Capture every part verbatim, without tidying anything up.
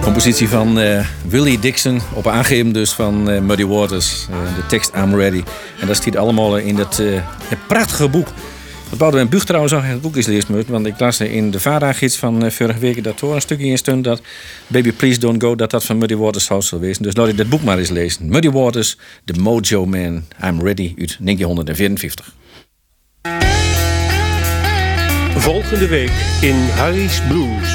Compositie van uh, Willie Dixon, op aangeven dus van uh, Muddy Waters. Uh, de tekst I'm Ready. En dat staat allemaal in dat uh, prachtige boek. Dat Boudewijn Buug trouwens ook in het boek is lezen. Want ik las in de Vara-gids van uh, vorige week dat er een stukje in stond dat Baby Please Don't Go, dat dat van Muddy Waters zou wezen. Dus laat ik dat boek maar eens lezen. Muddy Waters, The Mojo Man, I'm Ready uit negentien vierenvijftig. Volgende week in Harry's Blues.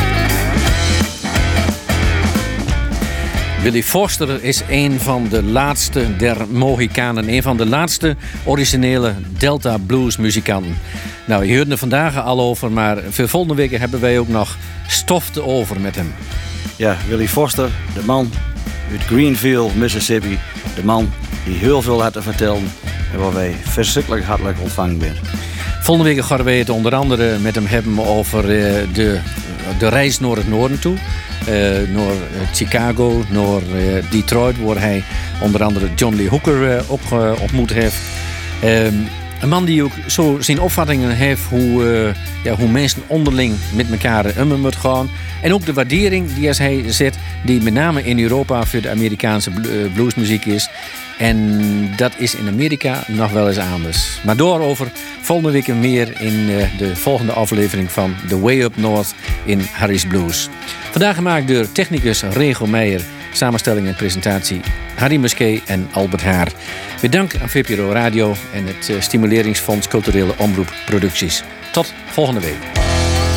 Willie Foster is een van de laatste der Mohikanen. Een van de laatste originele Delta Blues muzikanten. Nou, je hoort er vandaag al over, maar voor volgende week hebben wij ook nog stof te over met hem. Ja, Willie Foster, de man uit Greenville, Mississippi. De man die heel veel had te vertellen en waar wij verschrikkelijk hartelijk ontvangen zijn. Volgende week gaan wij het onder andere met hem hebben over de, de reis naar het noorden toe. Uh, naar Chicago, naar uh, Detroit, waar hij onder andere John Lee Hooker uh, ook uh, ontmoet heeft. Um, een man die ook zo zijn opvattingen heeft hoe, uh, ja, hoe mensen onderling met elkaar om moeten gaan. En ook de waardering die als hij zet, die met name in Europa voor de Amerikaanse bluesmuziek is. En dat is in Amerika nog wel eens anders. Maar daarover volgende week meer in uh, de volgende aflevering van The Way Up North in Harry's Blues. Vandaag gemaakt door technicus Rego Meijer. Samenstelling en presentatie Harry Musquet en Albert Haar. Bedankt aan V P R O Radio en het uh, Stimuleringsfonds Culturele Omroep Producties. Tot volgende week.